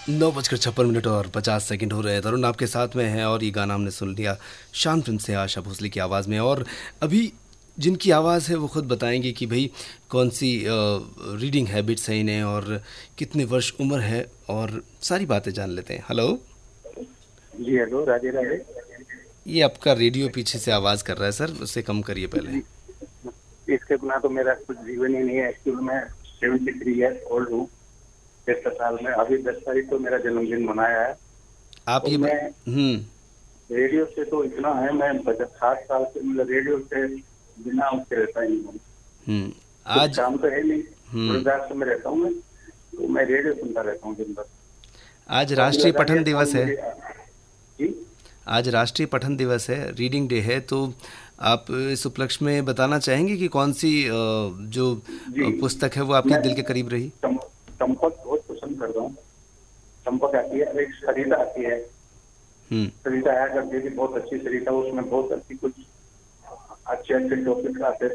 9:56 और 50 सेकंड हो रहे हैं। तरुण आपके साथ में है और ये गाना हमने सुन लिया शान फिल्म से आशा भोसले की आवाज़ में। और अभी जिनकी आवाज़ है वो खुद बताएंगे कि भाई कौन सी रीडिंग हैबिट्स हैं इन्हें और कितने वर्ष उम्र है और सारी बातें जान लेते हैं। हेलो। जी हेलो, राधे राधे। ये आपका रेडियो पीछे से आवाज़ कर रहा है सर, उसे कम करिए पहले। जी, इसके बिना तो मेरा कुछ जीवन ही नहीं है। एक्चुअली मैं 73 ईयर्स ओल्ड हूँ। 63 साल में अभी 10 तारीख को मेरा जन्मदिन मनाया है। आप और ये मैं रेडियो से तो इतना है, मैं 60 साल से मतलब रेडियो से बिना उसके रहता ही नहीं हूँ। कुछ आज काम तो है नहीं, गुरुदास में रहता हूँ मैं, तो मैं रेडियो सुनता रहता हूँ दिन भर। आज तो अभी राष्ट्रीय लगा पठन दिया फोन दिवस है। मुझे। जी आज राष्ट्रीय पठन दिवस है, रीडिंग डे है, तो आप इस उपलक्ष्य में बताना चाहेंगे कि कौन सी जो जी, पुस्तक है वो आपके मैं दिल के करीब रही? चंपक बहुत पसंद करता हूँ। चंपक आती है, एक सरिता आती है। हम्म। सरिता आया करती थी, बहुत अच्छी सरिता, उसमें बहुत अच्छी कुछ अच्छे अच्छे टॉपिक आते